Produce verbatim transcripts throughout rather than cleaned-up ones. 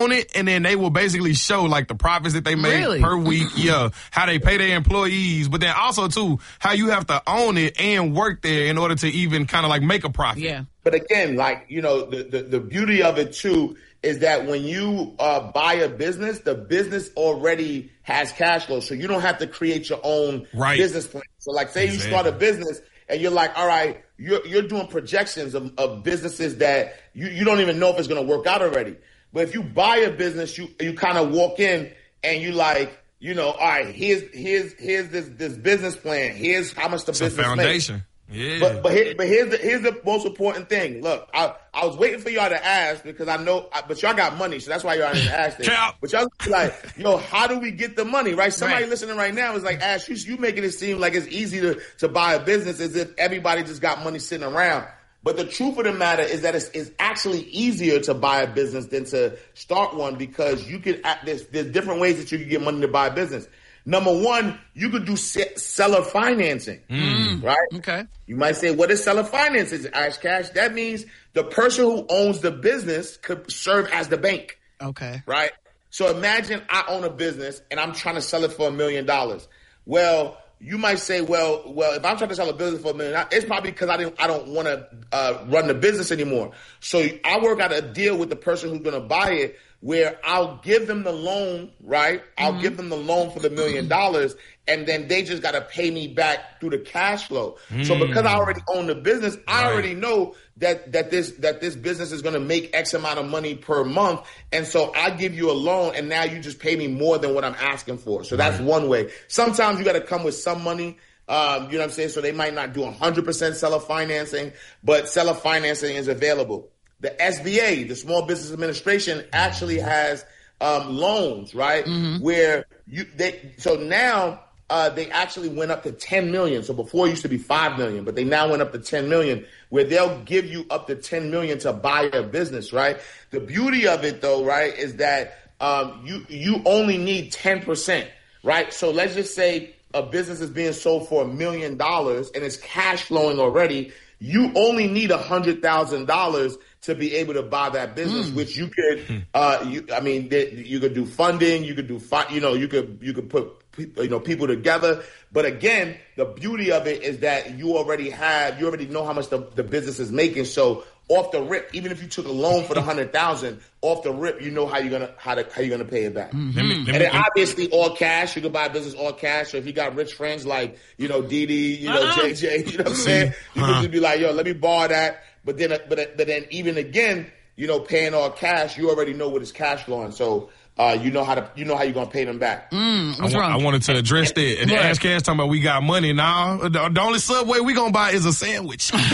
on it, and then they will basically show like the profits that they make Really? per week, yeah, how they pay their employees, but then also too how you have to own it and work there in order to even kind of like make a profit. Yeah. But again, like, you know, the, the, the beauty of it too is that when you uh, buy a business, the business already has cash flow. So you don't have to create your own right. business plan. So like say exactly. you start a business and you're like, all right, you're, you're doing projections of, of businesses that you, you don't even know if it's going to work out already. But if you buy a business, you you kind of walk in and you like, you know, all right, here's here's here's this this business plan. Here's how much the it's business a foundation. makes. Yeah. But but here, but here's the here's the most important thing. Look, I I was waiting for y'all to ask because I know, but y'all got money, so that's why y'all didn't ask it. But y'all like, yo, how do we get the money? Right? Somebody right. listening right now is like, Ash, you you making it seem like it's easy to to buy a business as if everybody just got money sitting around. But the truth of the matter is that it's, it's actually easier to buy a business than to start one because you can. There's, there's different ways that you can get money to buy a business. Number one, you could do seller financing, mm. right? Okay. You might say, what is seller financing, Ash Cash? That means the person who owns the business could serve as the bank. Okay. Right? So imagine I own a business and I'm trying to sell it for a million dollars. Well, you might say, well, well, if I'm trying to sell a business for a million, it's probably because I didn't, I don't want to uh, run the business anymore. So I work out a deal with the person who's going to buy it, where I'll give them the loan, right? I'll mm-hmm. give them the loan for the million dollars, and then they just got to pay me back through the cash flow. Mm. So because I already own the business, I right. already know that that this that this business is going to make X amount of money per month, and so I give you a loan, and now you just pay me more than what I'm asking for. So that's right. one way. Sometimes you got to come with some money. Um, you know what I'm saying? So they might not do one hundred percent seller financing, but seller financing is available. The S B A, the Small Business Administration, actually has um, loans, right? Mm-hmm. Where you they so now uh, they actually went up to ten million. So before it used to be five million, but they now went up to ten million, where they'll give you up to ten million to buy a business, right? The beauty of it, though, right, is that um, you you only need ten percent, right? So let's just say a business is being sold for a million dollars and it's cash flowing already. You only need a hundred thousand dollars to be able to buy that business, mm. which you could, uh, you, I mean, you could do funding, you could do, you know, you could, you could put, you know, people together. But again, the beauty of it is that you already have, you already know how much the, the business is making. So off the rip, even if you took a loan for the hundred thousand, off the rip, you know how you're gonna how to how you're gonna pay it back. Mm-hmm. Let me, let me, and then obviously all cash. You can buy a business all cash. So if you got rich friends like you know Didi, you know uh-huh. J J, you know what I'm saying, you uh-huh. can just be like, yo, let me borrow that. But then, but but then even again, you know, paying all cash, you already know what is cash flowing. So. Uh, you know how to, you know how you're gonna pay them back. Mm, what's I, wrong? I wanted to address that. And Ash Cash talking about we got money now. The, the only Subway we gonna buy is a sandwich, and,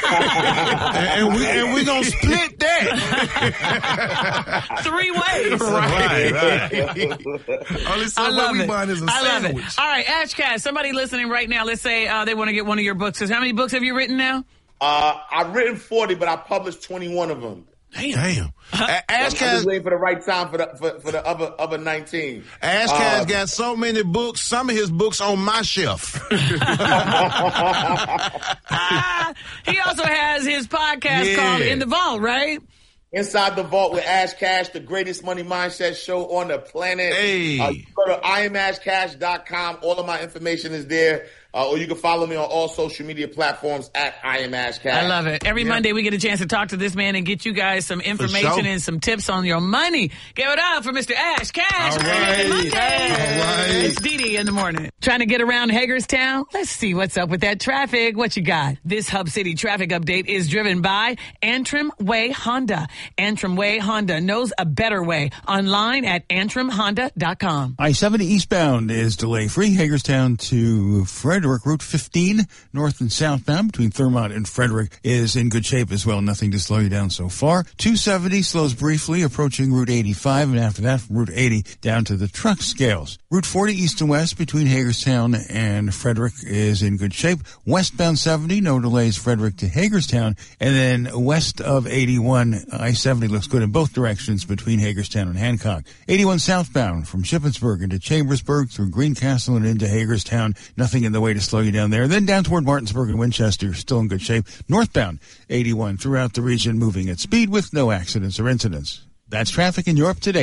and we and we gonna split that three ways. Right, right. Only Subway we buying is a I sandwich. Love it. All right, Ash Cash. Somebody listening right now. Let's say uh, they want to get one of your books. How many books have you written now? Uh, I've written forty, but I published twenty-one of them. Damn. Damn. Uh, Ash Cash, I'm just waiting for the right time for the for, for the other other nineteen. Ash Cash uh, got so many books. Some of his books on my shelf. uh, he also has his podcast yeah. called In the Vault, right? Inside the Vault with Ash Cash, the greatest money mindset show on the planet. Hey. Uh, you go to I am ash cash dot com. All of my information is there. Uh, or you can follow me on all social media platforms at I am Ash Cash. I love it. Every yeah. Monday we get a chance to talk to this man and get you guys some information sure. and some tips on your money. Give it up for Mister Ash Cash. All right. Monday. All right. It's Didi in the morning. Trying to get around Hagerstown? Let's see what's up with that traffic. What you got? This Hub City traffic update is driven by Antrim Way Honda. Antrim Way Honda knows a better way. Online at antrim honda dot com. I seventy eastbound is delay free. Hagerstown to Frederick, Route fifteen, north and southbound between Thurmont and Frederick is in good shape as well. Nothing to slow you down so far. two seventy slows briefly approaching Route eighty-five, and after that from Route eighty down to the truck scales. Route forty east and west between Hagerstown and Frederick is in good shape. Westbound seventy, no delays Frederick to Hagerstown, and then west of eighty-one, I seventy looks good in both directions between Hagerstown and Hancock. eighty-one southbound from Shippensburg into Chambersburg through Greencastle and into Hagerstown. Nothing in the way to slow you down there. Then down toward Martinsburg and Winchester, still in good shape. Northbound, eighty-one throughout the region, moving at speed with no accidents or incidents. That's traffic in Europe today.